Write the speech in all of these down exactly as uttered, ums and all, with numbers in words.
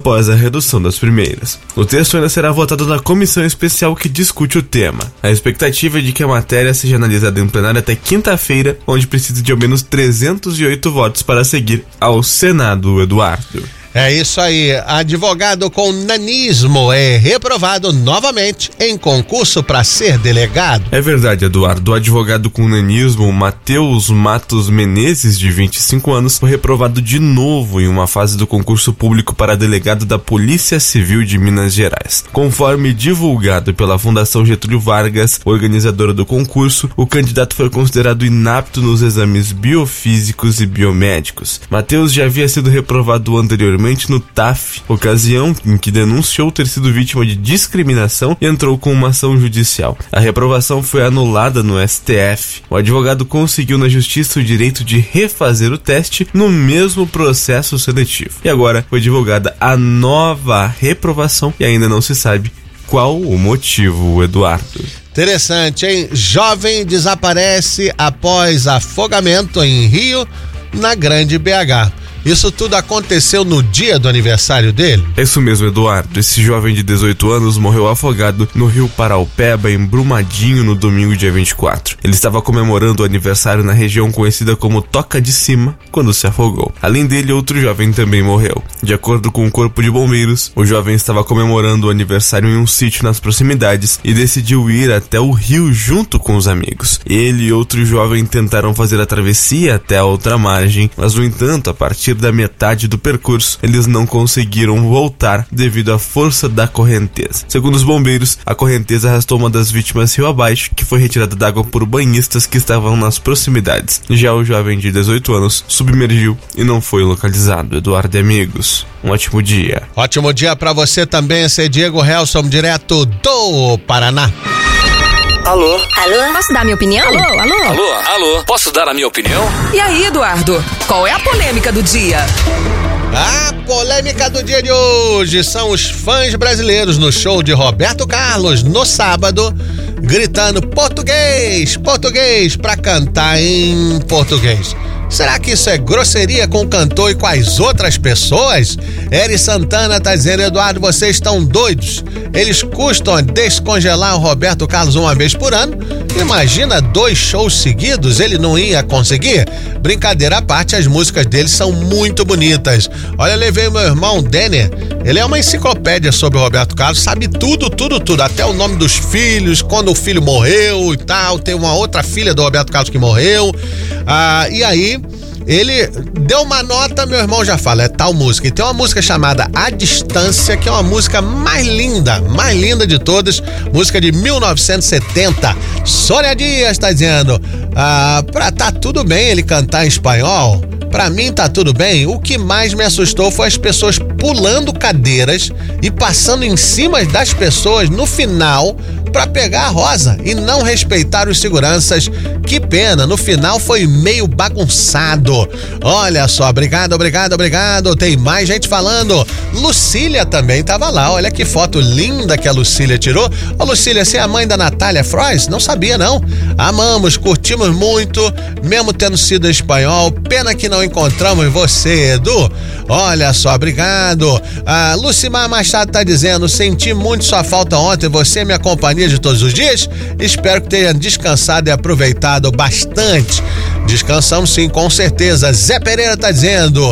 após a redução das primeiras. O texto ainda será votado na comissão especial que discute o tema. A expectativa é de que a matéria seja analisada em plenário até quinta-feira, onde precisa de ao menos trezentos e oito votos para seguir ao Senado, Eduardo. É isso aí, advogado com nanismo é reprovado novamente em concurso para ser delegado. É verdade, Eduardo. O advogado com nanismo, Matheus Matos Menezes, de vinte e cinco anos, foi reprovado de novo em uma fase do concurso público para delegado da Polícia Civil de Minas Gerais. Conforme divulgado pela Fundação Getúlio Vargas, organizadora do concurso, o candidato foi considerado inapto nos exames biofísicos e biomédicos. Matheus já havia sido reprovado anteriormente no T A F, ocasião em que denunciou ter sido vítima de discriminação e entrou com uma ação judicial. A reprovação foi anulada no S T F. O advogado conseguiu na justiça o direito de refazer o teste no mesmo processo seletivo. E agora foi divulgada a nova reprovação e ainda não se sabe qual o motivo, Eduardo. Interessante, hein? Jovem desaparece após afogamento em Rio, na Grande B H. Isso tudo aconteceu no dia do aniversário dele? É isso mesmo, Eduardo. Esse jovem de dezoito anos morreu afogado no rio Paraupeba, em Brumadinho, no domingo, dia vinte e quatro. Ele estava comemorando o aniversário na região conhecida como Toca de Cima, quando se afogou. Além dele, outro jovem também morreu. De acordo com o Corpo de Bombeiros, o jovem estava comemorando o aniversário em um sítio nas proximidades e decidiu ir até o rio junto com os amigos. Ele e outro jovem tentaram fazer a travessia até a outra margem, mas, no entanto, a partir da metade do percurso, eles não conseguiram voltar devido à força da correnteza. Segundo os bombeiros, a correnteza arrastou uma das vítimas rio abaixo, que foi retirada d'água por banhistas que estavam nas proximidades. Já o jovem de dezoito anos submergiu e não foi localizado. Eduardo e amigos, um ótimo dia. Ótimo dia pra você também, esse é Diego Helson, direto do Paraná. Alô? Alô? Posso dar minha opinião? Alô, alô? Alô, alô? Posso dar a minha opinião? E aí, Eduardo? Qual é a polêmica do dia? A polêmica do dia de hoje são os fãs brasileiros no show de Roberto Carlos no sábado, gritando português, português, pra cantar em português. Será que isso é grosseria com o cantor e com as outras pessoas? Eri Santana tá dizendo: Eduardo, vocês estão doidos. Eles custam descongelar o Roberto Carlos uma vez por ano. Imagina dois shows seguidos, ele não ia conseguir? Brincadeira à parte, as músicas dele são muito bonitas. Olha, eu levei meu irmão Denner, ele é uma enciclopédia sobre o Roberto Carlos, sabe tudo, tudo, tudo, até o nome dos filhos, quando o filho morreu e tal. Tem uma outra filha do Roberto Carlos que morreu. Ah, e aí ele deu uma nota, meu irmão já fala, é tal música. E tem uma música chamada A Distância, que é uma música mais linda, mais linda de todas, música de mil novecentos e setenta. Sônia Dias tá dizendo, ah, pra tá tudo bem ele cantar em espanhol, pra mim tá tudo bem. O que mais me assustou foi as pessoas pulando cadeiras e passando em cima das pessoas no final pra pegar a rosa e não respeitar os seguranças. Que pena, no final foi meio bagunçado. Olha só, obrigado, obrigado, obrigado. Tem mais gente falando. Lucília também tava lá, olha que foto linda que a Lucília tirou. Ô Lucília, você é a mãe da Natália Frois? Não sabia não. Amamos, curtimos muito, mesmo tendo sido em espanhol. Pena que não encontramos você, Edu. Olha só, obrigado. A Lucimar Machado tá dizendo, senti muito sua falta ontem, você é minha companhia de todos os dias. Espero que tenha descansado e aproveitado bastante. Descansamos sim, com certeza. Zé Pereira tá dizendo,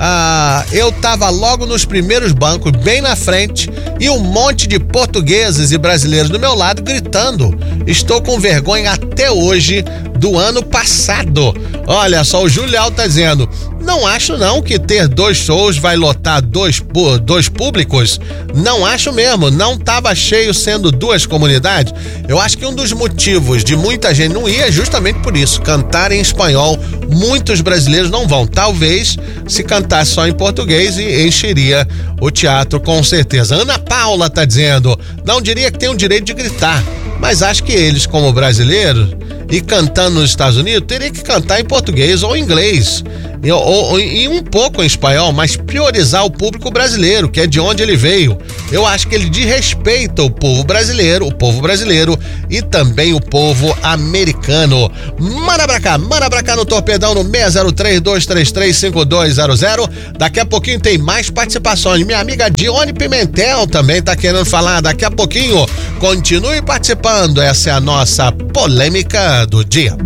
ah, eu tava logo nos primeiros bancos, bem na frente, e um monte de portugueses e brasileiros do meu lado gritando. Estou com vergonha até hoje do ano passado. Olha só, o Julião tá dizendo, não acho não que ter dois shows vai lotar dois, dois públicos. Não acho mesmo, não tava cheio sendo duas comunidades. Eu acho que um dos motivos de muita gente não ir é justamente por isso, cantar em espanhol. Muitos brasileiros não vão. Talvez se cantasse só em português e encheria o teatro com certeza. Ana Paula tá dizendo, não diria que tem o direito de gritar, mas acho que eles, como brasileiros e cantando nos Estados Unidos, teria que cantar em português ou inglês. e, ou, e um pouco em espanhol, mas priorizar o público brasileiro, que é de onde ele veio. Eu acho que ele desrespeita o povo brasileiro, o povo brasileiro e também o povo americano. Manda pra cá, manda pra cá no Torpedão no seis zero três, dois três três, cinco dois zero zero. Daqui a pouquinho tem mais participações. Minha amiga Dione Pimentel também tá querendo falar. Daqui a pouquinho, continue participando. Essa é a nossa polêmica do dia.